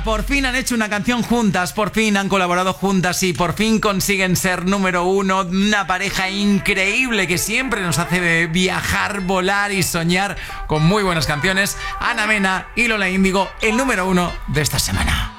Por fin han hecho una canción juntas, por fin han colaborado juntas y por fin consiguen ser número uno. Una pareja increíble que siempre nos hace viajar, volar y soñar con muy buenas canciones. Ana Mena y Lola Índigo, el número uno de esta semana.